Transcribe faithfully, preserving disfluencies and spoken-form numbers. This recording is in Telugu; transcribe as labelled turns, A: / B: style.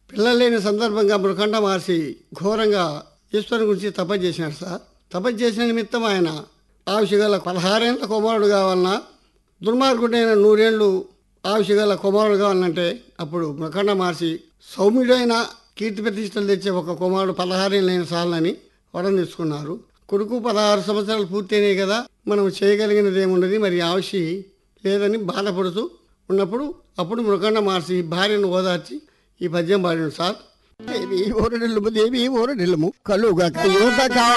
A: పిల్లలు లేని సందర్భంగా మృకండ మహర్షి ఘోరంగా ఈశ్వరుని గురించి తపస్సు చేసినాడు సార్. తపస్సు చేసిన నిమిత్తం ఆయన ఆయుషగల పదహారేళ్ళ కుమారుడు కావాలన్నా, దుర్మార్గుడైన నూరేళ్ళు ఆయుషగల కుమారుడు కావాలంటే అప్పుడు మృకండ మహర్షి సౌమ్యుడైన కీర్తి ప్రతిష్టలు తెచ్చే ఒక కుమారుడు పదహారేళ్ళైన సాలని వరం తీసుకున్నారు. కొడుకు పదహారు సంవత్సరాలు పూర్తయినాయి కదా, మనం చేయగలిగినది ఏమున్నది, మరి ఆయుషి లేదని బాధపడుతూ ఉన్నప్పుడు అప్పుడు మృకండ మహర్షి భార్యను ఓదార్చి ఈ పద్యం పాడినాడు సార్.
B: దేవి ఓరడిల్లుము దేవి ఓరడిల్లుము కలుగక యువతగా